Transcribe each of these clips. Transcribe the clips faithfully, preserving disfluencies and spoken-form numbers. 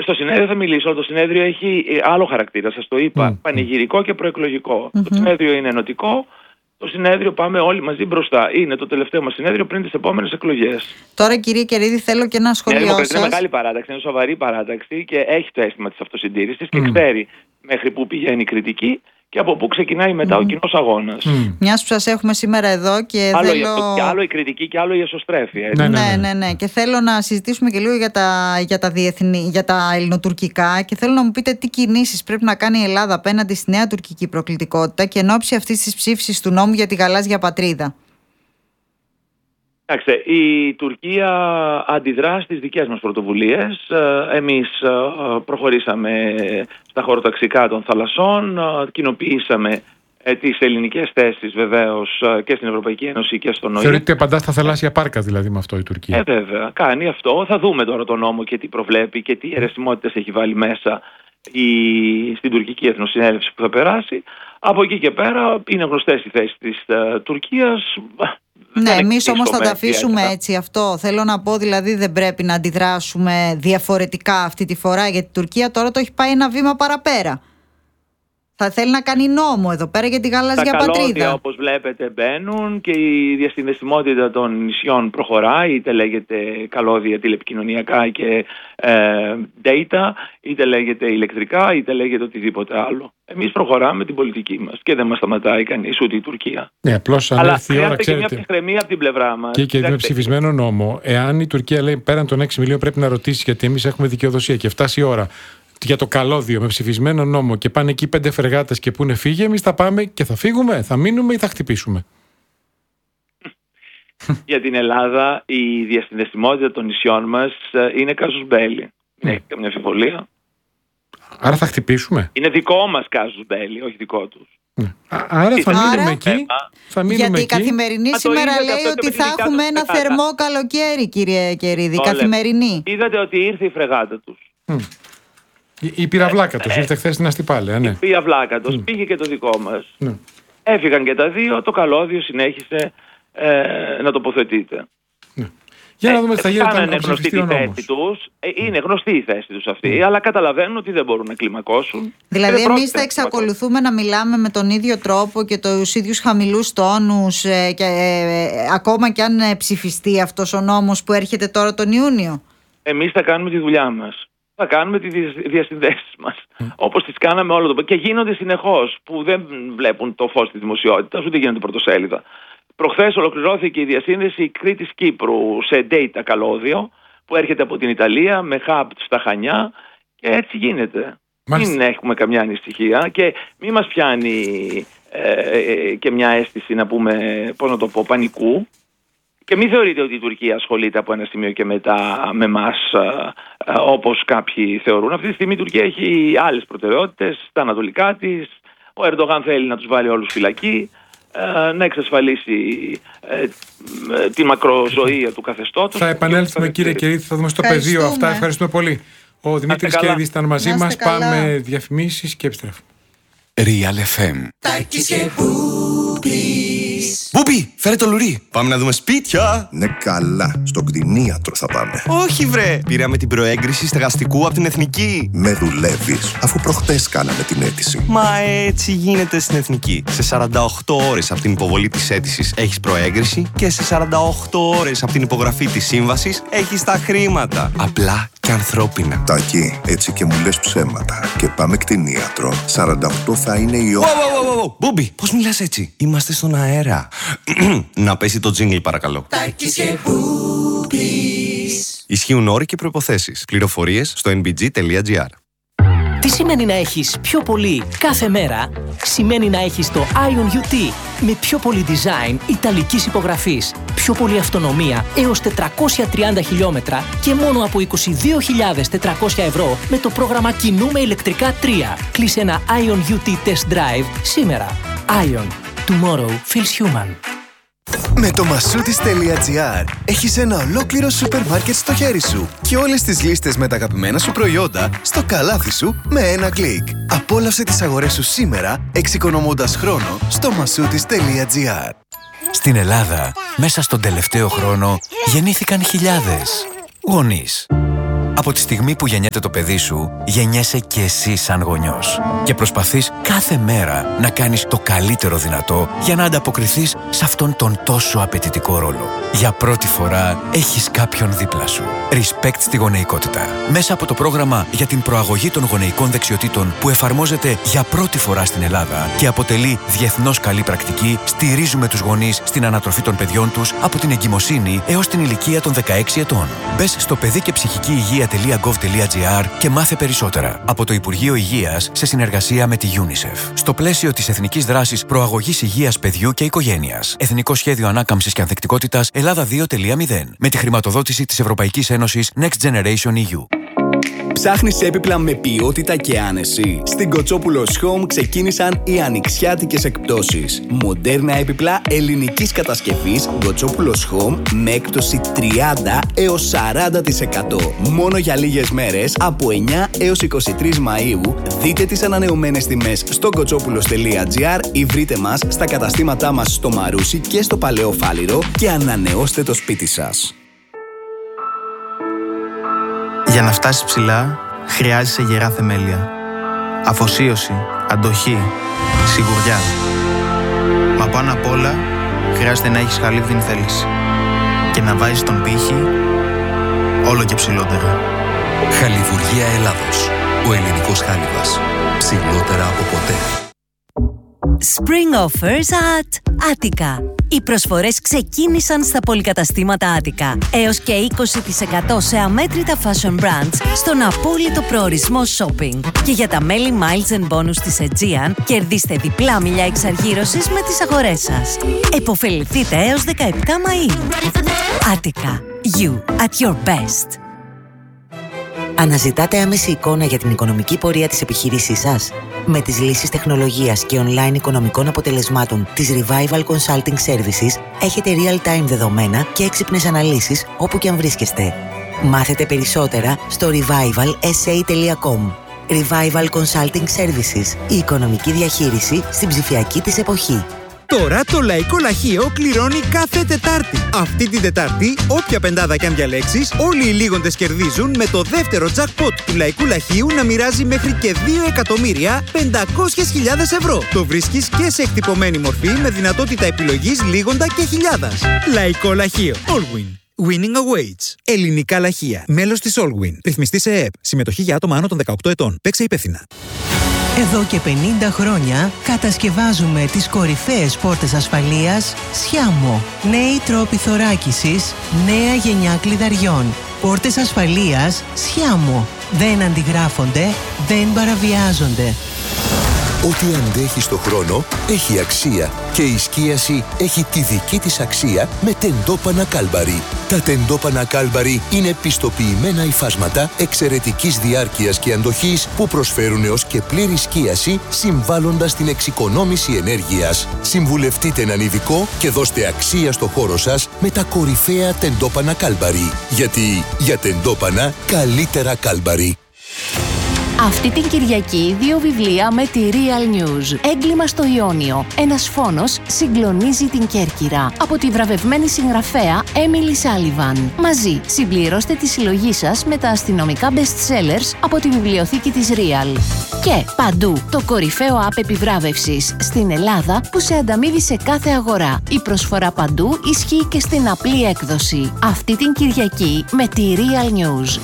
Στο συνέδριο θα μιλήσω. Το συνέδριο έχει άλλο χαρακτήρα, σας το είπα. Mm. Πανηγυρικό και προεκλογικό. Mm-hmm. Το συνέδριο είναι ενωτικό. Το συνέδριο πάμε όλοι μαζί μπροστά. Είναι το τελευταίο μας συνέδριο πριν τις επόμενες εκλογές. Τώρα, κύριε Κερίδη, θέλω και ένα σχόλιο σας. Είναι μεγάλη παράταξη, είναι σοβαρή παράταξη και έχει το αίσθημα της αυτοσυντήρησης και mm. ξέρει μέχρι πού πηγαίνει η κριτική και από πού ξεκινάει μετά mm. ο κοινός αγώνας. Mm. Μιας που σας έχουμε σήμερα εδώ και άλλο, θέλω... η, άλλο η κριτική και άλλο η εσωστρέφεια. Ναι ναι ναι. ναι, ναι. Και θέλω να συζητήσουμε και λίγο για τα, για τα, διεθνή, για τα ελληνοτουρκικά και θέλω να μου πείτε τι κινήσεις πρέπει να κάνει η Ελλάδα απέναντι στη νέα τουρκική προκλητικότητα και εν ώψη αυτής της ψήφισης του νόμου για τη γαλάζια πατρίδα. Κοιτάξτε, η Τουρκία αντιδρά στις δικές μας πρωτοβουλίες. Εμείς προχωρήσαμε στα χωροταξικά των θαλασσών, κοινοποιήσαμε τις ελληνικές θέσεις βεβαίως και στην Ευρωπαϊκή Ένωση και στον ΟΗΕ. Θεωρείτε απαντά στα θαλάσσια πάρκα δηλαδή με αυτό η Τουρκία? Ε, βέβαια, κάνει αυτό. Θα δούμε τώρα τον νόμο και τι προβλέπει και τι αιρεσιμότητες έχει βάλει μέσα η, στην τουρκική εθνοσυνέλευση που θα περάσει. Από εκεί και πέρα είναι γνωστές οι θέσεις της uh, Τουρκίας. Ναι, εμείς όμως θα τα αφήσουμε έτσι αυτό. Θέλω να πω δηλαδή δεν πρέπει να αντιδράσουμε διαφορετικά αυτή τη φορά, γιατί η Τουρκία τώρα το έχει πάει ένα βήμα παραπέρα. Θα θέλει να κάνει νόμο εδώ πέρα για τη γαλάζια πατρίδα. Τα καλώδια όπως βλέπετε μπαίνουν και η διασυνδεσιμότητα των νησιών προχωράει, είτε λέγεται καλώδια τηλεπικοινωνιακά και ε, data, είτε λέγεται ηλεκτρικά, είτε λέγεται οτιδήποτε άλλο. Εμείς προχωράμε την πολιτική μας και δεν μας σταματάει κανείς, ούτε η Τουρκία. Ναι, απλώς αν αλλά έρθει η ώρα, ξέρετε, ξέρετε. Και μια ψυχραιμία από την πλευρά μας. Και, και με ψηφισμένο νόμο, εάν η Τουρκία λέει πέραν των έξι μιλίων πρέπει να ρωτήσει, γιατί εμείς έχουμε δικαιοδοσία και φτάσει η ώρα για το καλώδιο με ψηφισμένο νόμο και πάνε εκεί πέντε φρεγάτες και πούνε φύγε, εμείς θα πάμε και θα φύγουμε, θα μείνουμε ή θα χτυπήσουμε? Για την Ελλάδα η διασυνδεσιμότητα των νησιών μας είναι κάζους μπέλι. Δεν έχει καμία αμφιβολία. Άρα θα χτυπήσουμε. Είναι δικό μας κάζους μπέλι, όχι δικό τους. Ναι. Άρα θα μείνουμε Άρα, εκεί. Θα μείνουμε γιατί εκεί. η Καθημερινή Μα σήμερα λέει ότι θα έχουμε ένα φρεγάτα. θερμό καλοκαίρι, κύριε Κερίδη. Το Καθημερινή. Είδατε ότι ήρθε η φρεγάτα τους. Mm. Η, η πυραυλάκατος, ε, ήρθε χθες στην Αστυπάλαια, ναι. Η πυραυλάκατος, mm. πήγε και το δικό μας. Mm. Έφυγαν και τα δύο, το καλώδιο συνέχισε ε, να τοποθετείται. Mm. Για να δούμε τι θα γίνει όταν είναι γνωστή τη θέση τους. Ε, είναι γνωστή η θέση τους αυτή, mm. αλλά καταλαβαίνουν ότι δεν μπορούν να κλιμακώσουν. Δηλαδή εμείς θα εξακολουθούμε να μιλάμε με τον ίδιο τρόπο και τους ίδιους χαμηλούς τόνους ε, και, ε, ακόμα και αν ε, ψηφιστεί αυτός ο νόμος που έρχεται τώρα τον Ιούνιο. Εμείς θα κάνουμε τη δουλειά μας. Θα κάνουμε τις διασυνδέσεις μας. Mm. Όπως τις κάναμε όλο το... Και γίνονται συνεχώς, που δεν βλέπουν το φως της δημοσιότητας, ούτε γίνονται πρωτοσέλιδα. Προχθές ολοκληρώθηκε η διασύνδεση Κρήτης-Κύπρου σε data καλώδιο, που έρχεται από την Ιταλία με hub στα Χανιά, και έτσι γίνεται. Μην έχουμε καμιά ανησυχία και μην μας πιάνει ε, και μια αίσθηση, να πούμε, πώς να το πω, πανικού. Και μην θεωρείτε ότι η Τουρκία ασχολείται από ένα σημείο και μετά με εμάς, όπως κάποιοι θεωρούν. Αυτή τη στιγμή η Τουρκία έχει άλλες προτεραιότητες στα ανατολικά της. Ο Ερντογάν θέλει να τους βάλει όλους φυλακή, να εξασφαλίσει ε, τη μακροζωία του καθεστώτος. Θα επανέλθουμε, κύριε Κερίδη, θα δούμε στο πεδίο αυτά. Ευχαριστούμε πολύ. Ο Δημήτρης Κερίδης ήταν μαζί μας. Πάμε διαφημίσεις και επιστρέφουμε. Real εφ εμ. Μπούπι, φέρε το λουρί. Πάμε να δούμε σπίτια. Ναι, καλά. Στον κτηνίατρο θα πάμε. Όχι, βρε. Πήραμε την προέγκριση στεγαστικού από την Εθνική. Με δουλεύεις, αφού προχτές κάναμε την αίτηση. Μα έτσι γίνεται στην Εθνική. Σε σαράντα οκτώ ώρες από την υποβολή της αίτησης έχεις προέγκριση και σε σαράντα οκτώ ώρες από την υπογραφή της σύμβασης έχεις τα χρήματα. Απλά και ανθρώπινα. Τάκη, έτσι και μου λες ψέματα. Και πάμε κτηνίατρο. σαράντα οκτώ θα είναι η ώρα. Μπούμπι, πώς μιλάς έτσι? Είμαστε στον αέρα. Να πέσει το τζίνγκλ, παρακαλώ. Τάκης και Μπούμπις. Ισχύουν όροι και προϋποθέσεις. Πληροφορίες στο εν μπι τζι τελεία τζι άρ. Τι σημαίνει να έχεις πιο πολύ κάθε μέρα? Σημαίνει να έχεις το Ion γιου τι με πιο πολύ design ιταλικής υπογραφής, πιο πολύ αυτονομία έως τετρακόσια τριάντα χιλιόμετρα και μόνο από είκοσι δύο χιλιάδες τετρακόσια ευρώ με το πρόγραμμα Κινούμε ηλεκτρικά τρία. Κλείσε ένα Ion γιου τι Test Drive σήμερα. Ion. Tomorrow feels human. Με το μασούτις τελεία τζι άρ έχεις ένα ολόκληρο σούπερ μάρκετ στο χέρι σου και όλες τις λίστες με τα αγαπημένα σου προϊόντα στο καλάθι σου με ένα κλικ. Απόλαυσε τις αγορές σου σήμερα εξοικονομώντας χρόνο στο μασούτις τελεία τζι άρ. Στην Ελλάδα, μέσα στον τελευταίο χρόνο, γεννήθηκαν χιλιάδες γονείς. Από τη στιγμή που γεννιέται το παιδί σου, γεννιέσαι και εσύ σαν γονιός. Και προσπαθείς κάθε μέρα να κάνεις το καλύτερο δυνατό για να ανταποκριθείς σε αυτόν τον τόσο απαιτητικό ρόλο. Για πρώτη φορά έχεις κάποιον δίπλα σου. Respect στη γονεϊκότητα. Μέσα από το πρόγραμμα για την προαγωγή των γονεϊκών δεξιοτήτων που εφαρμόζεται για πρώτη φορά στην Ελλάδα και αποτελεί διεθνώς καλή πρακτική, στηρίζουμε τους γονείς στην ανατροφή των παιδιών τους από την εγκυμοσύνη έως την ηλικία των δεκαέξι ετών. Μπες στο παιδί και ψυχική υγεία τελεία γκοβ τελεία τζι άρ και μάθε περισσότερα από το Υπουργείο Υγείας σε συνεργασία με τη UNICEF. Στο πλαίσιο της Εθνικής Δράσης Προαγωγής Υγείας Παιδιού και Οικογένειας. Εθνικό Σχέδιο Ανάκαμψης και Ανθεκτικότητας Ελλάδα δύο τελεία μηδέν. Με τη χρηματοδότηση της Ευρωπαϊκής Ένωσης Next Generation ι γιου. Ψάχνεις έπιπλα με ποιότητα και άνεση? Στην Κοτσόπουλος Home ξεκίνησαν οι ανοιξιάτικες εκπτώσεις. Μοντέρνα έπιπλα ελληνικής κατασκευής Κοτσόπουλος Home με έκπτωση τριάντα έως σαράντα τοις εκατό. Μόνο για λίγες μέρες από εννιά έως είκοσι τρεις Μαΐου. Δείτε τις ανανεωμένες τιμές στο κοτσόπουλος τελεία τζι άρ ή βρείτε μας στα καταστήματά μας στο Μαρούσι και στο Παλαιό Φάληρο και ανανεώστε το σπίτι σας. Για να φτάσεις ψηλά, χρειάζεσαι γερά θεμέλια. Αφοσίωση, αντοχή, σιγουριά. Μα πάνω απ' όλα, χρειάζεται να έχεις χαλίβδινη θέληση. Και να βάζεις τον πύχη όλο και ψηλότερα. Χαλιβουργία Ελλάδος. Ο ελληνικός χάλιβας. Ψηλότερα από ποτέ. Spring offers at Attica. Οι προσφορές ξεκίνησαν στα πολυκαταστήματα Attica. Έως και είκοσι τοις εκατό σε αμέτρητα fashion brands στον απόλυτο προορισμό shopping. Και για τα μέλη Miles and Bonus της Aegean, κερδίστε διπλά μιλιά εξαργύρωσης με τις αγορές σας. Εποφεληθείτε έως δεκαεπτά Μαΐου. Attica. You at your best. Αναζητάτε άμεση εικόνα για την οικονομική πορεία της επιχείρησής σας? Με τις λύσεις τεχνολογίας και online οικονομικών αποτελεσμάτων της Revival Consulting Services έχετε real-time δεδομένα και έξυπνες αναλύσεις όπου και αν βρίσκεστε. Μάθετε περισσότερα στο revival s a τελεία com. Revival Consulting Services. Η οικονομική διαχείριση στην ψηφιακή της εποχή. Τώρα το Λαϊκό Λαχείο κληρώνει κάθε Τετάρτη. Αυτή την Τετάρτη, όποια πεντάδα κι αν διαλέξεις, όλοι οι λίγοντες κερδίζουν με το δεύτερο jackpot του Λαϊκού Λαχείου να μοιράζει μέχρι και δύο εκατομμύρια πεντακόσιες χιλιάδες ευρώ. Το βρίσκεις και σε εκτυπωμένη μορφή με δυνατότητα επιλογής λίγοντα και χιλιάδας. Λαϊκό Λαχείο. Allwin. Winning awaits. Ελληνικά λαχεία. Μέλος της Allwin. Ρυθμιστή σε ΕΕΠ. Συμμετοχή για άτομα άνω των δεκαοκτώ ετών. Παίξε υπεύθυνα. Εδώ και πενήντα χρόνια κατασκευάζουμε τις κορυφαίες πόρτες ασφαλείας Sciamo. Νέοι τρόποι θωράκισης, νέα γενιά κλειδαριών. Πόρτες ασφαλείας Sciamo. Δεν αντιγράφονται, δεν παραβιάζονται. Ό,τι αντέχει στο χρόνο έχει αξία και η σκίαση έχει τη δική της αξία με τεντόπανα Κάλμπαρι. Τα τεντόπανα Κάλμπαρι είναι πιστοποιημένα υφάσματα εξαιρετικής διάρκειας και αντοχής που προσφέρουν έως και πλήρη σκίαση συμβάλλοντας στην εξοικονόμηση ενέργειας. Συμβουλευτείτε έναν ειδικό και δώστε αξία στο χώρο σας με τα κορυφαία τεντόπανα Κάλμπαρι. Γιατί για τεντόπανα καλύτερα Κάλμπαρι. Αυτή την Κυριακή δύο βιβλία με τη Real News. Έγκλημα στο Ιόνιο. Ένας φόνος συγκλονίζει την Κέρκυρα. Από τη βραβευμένη συγγραφέα Emily Sullivan. Μαζί συμπληρώστε τη συλλογή σας με τα αστυνομικά best sellers από τη βιβλιοθήκη της Real. Και παντού το κορυφαίο app επιβράβευσης στην Ελλάδα που σε ανταμείβει σε κάθε αγορά. Η προσφορά παντού ισχύει και στην απλή έκδοση. Αυτή την Κυριακή με τη Real News.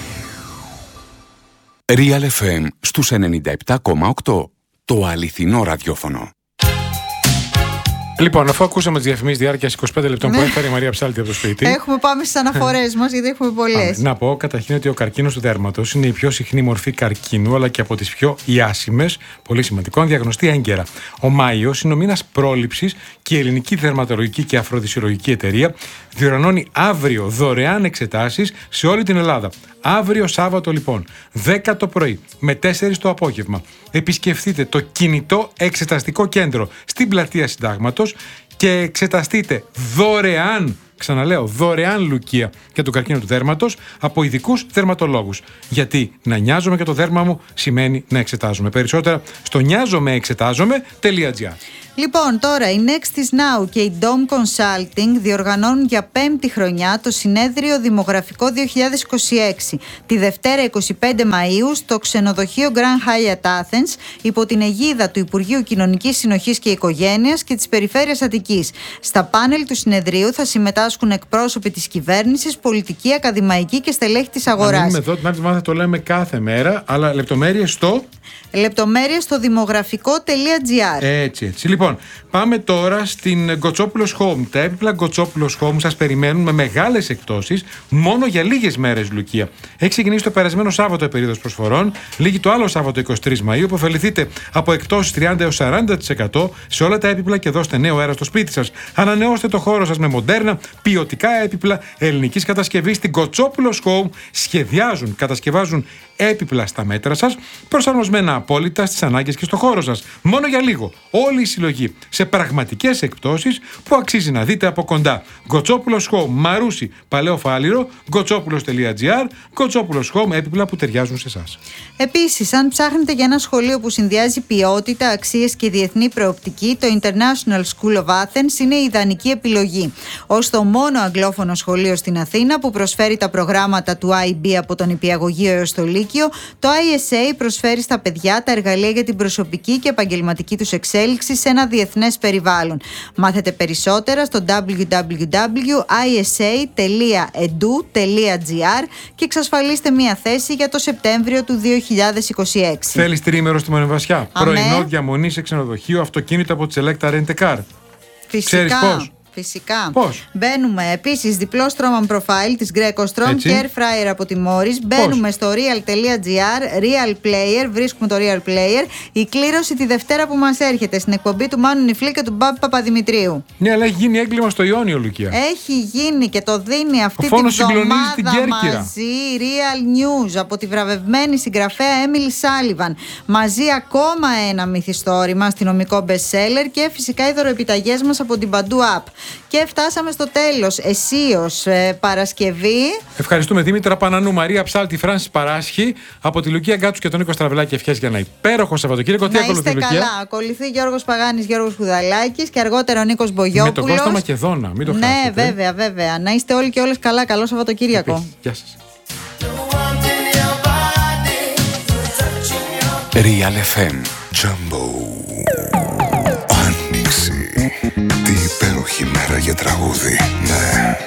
Real εφ εμ στους ενενήντα επτά κόμμα οκτώ. Το αληθινό ραδιόφωνο. Λοιπόν, αφού ακούσαμε τις διαφημίσεις διάρκειας είκοσι πέντε λεπτών που έφερε η Μαρία Ψάλτη από το σπίτι. Έχουμε πάμε στις αναφορές μας, γιατί έχουμε πολλές. Να πω καταρχήν ότι ο καρκίνος του δέρματος είναι η πιο συχνή μορφή καρκίνου, αλλά και από τις πιο ιάσιμες, πολύ σημαντικό, αν διαγνωστεί έγκαιρα. Ο Μάιος είναι ο μήνας πρόληψης και η Ελληνική Δερματολογική και Αφροδισιολογική Εταιρεία διοργανώνει αύριο δωρεάν εξετάσεις σε όλη την Ελλάδα. Αύριο Σάββατο λοιπόν, δέκα το πρωί με τέσσερις το απόγευμα. Επισκεφτείτε το κινητό εξεταστικό κέντρο στην πλατεία Συντάγματος και εξεταστείτε δωρεάν ξαναλέω, δωρεάν λουκία για τον καρκίνο του δέρματος από ειδικούς δερματολόγους. Γιατί να νοιάζομαι και το δέρμα μου σημαίνει να εξετάζομαι. Περισσότερα στο νοιάζομαι εξετάζομαι.gr. Λοιπόν, τώρα η Next is Now και η Dom Consulting διοργανώνουν για πέμπτη χρονιά το συνέδριο Δημογραφικό δύο χιλιάδες είκοσι έξι τη Δευτέρα εικοστή πέμπτη Μαΐου στο ξενοδοχείο Grand Hyatt Athens υπό την αιγίδα του Υπουργείου Κοινωνικής Συνοχής και Οικογένειας και της Περιφέρειας Αττικής. Στα πάνελ του συνεδρίου θα συμμετάσχουν εκπρόσωποι της κυβέρνησης, πολιτικοί, ακαδημαϊκοί και στελέχη της αγοράς. Αν είμαι εδώ, την άλλη εβδομάδα το λέμε κάθε μέρα, αλλά λεπτομέρειες στο... Λεπτομέρειες στο δημογραφικό.gr. Έτσι, έτσι. Λοιπόν, πάμε τώρα στην Γκοτσόπουλος Home. Τα έπιπλα Γκοτσόπουλος Home σας περιμένουν με μεγάλες εκπτώσεις μόνο για λίγες μέρες, Λουκία. Έχει ξεκινήσει το περασμένο Σάββατο η περίοδος προσφορών, λήγει το άλλο Σάββατο εικοστή τρίτη Μαΐου. Αποφεληθείτε από εκπτώσεις τριάντα έως σαράντα τοις εκατό σε όλα τα έπιπλα και δώστε νέο αέρα στο σπίτι σας. Ανανεώστε το χώρο σας με μοντέρνα, ποιοτικά έπιπλα ελληνικής κατασκευής. Στην Γκοτσόπουλος Home σχεδιάζουν, κατασκευάζουν έπιπλα στα μέτρα σας, προσαρμοσμένα απόλυτα στις ανάγκες και στο χώρο σας. Μόνο για λίγο. Όλη η συλλογή σε πραγματικές εκπτώσεις που αξίζει να δείτε από κοντά. Γκοτσόπουλος Home, Μαρούσι, Παλαιό Φάληρο, γκοτσόπουλος.gr, Γκοτσόπουλος Home, έπιπλα που ταιριάζουν σε εσάς. Επίσης, αν ψάχνετε για ένα σχολείο που συνδυάζει ποιότητα, αξίες και διεθνή προοπτική, το International School of Athens είναι η ιδανική επιλογή. Ως το μόνο αγγλόφωνο σχολείο στην Αθήνα που προσφέρει τα προγράμματα του άι μπι από τον Νηπιαγωγείο έως το Λύκειο, το άι ες έι προσφέρει στα παιδιά τα εργαλεία για την προσωπική και επαγγελματική τους εξέλιξη σε ένα διεθνές περιβάλλον. Μάθετε περισσότερα στο double-u double-u double-u τελεία άι ες έι τελεία ι ντι γιου τελεία τζι άρ και εξασφαλίστε μία θέση για το Σεπτέμβριο του δύο χιλιάδες είκοσι έξι. Θέλεις τρίμερο στη Μονεβασιά, πρωινό διαμονή σε ξενοδοχείο, αυτοκίνητο από τη Selecta Rent a Car. Φυσικά. Ξέρεις πώς? Φυσικά. Πώς? Μπαίνουμε επίσης διπλό Stroman Profile της Greco Strom και Air Fryer από τη Morris. Μπαίνουμε στο real.gr, Real Player, βρίσκουμε το Real Player. Η κλήρωση τη Δευτέρα που μας έρχεται στην εκπομπή του Μάνου Νιφλή και του Μπάμπη Παπαδημητρίου. Ναι, αλλά έχει γίνει έγκλημα στο Ιόνιο, Λουκία. Έχει γίνει και το δίνει αυτή την εβδομάδα μαζί Real News από τη βραβευμένη συγγραφέα Emily Sullivan. Μαζί ακόμα ένα μυθιστόρημα, αστυνομικό bestseller και φυσικά οι δωροεπιταγές μας από την Παντού App. Και φτάσαμε στο τέλος. Εσείως ε, Παρασκευή. Ευχαριστούμε Δήμητρα Πανανού, Μαρία Ψάλτη, Φράνσις Παράσχη, από τη Λουκία Γκάτσου και τον Νίκο Στραβελάκη. Ευχές για ένα υπέροχο Σαββατοκύριακο. Τι ακολουθεί, Λουκία? Καλά. Ακολουθεί Γιώργος Παγάνης, Γιώργος Κουδαλάκης και αργότερα ο Νίκος Μπογιόπουλος. Με τον Κώστα Μακεδόνα, μην το χάσετε. Ναι, βέβαια, βέβαια. Να είστε όλοι και όλες καλά. Καλό Σαββατοκύριακο. Επίσης. Γεια σας. Real εφ εμ Jumbo. Άνοιξη. Τι υπέροχη μέρα για τραγούδι. Ναι.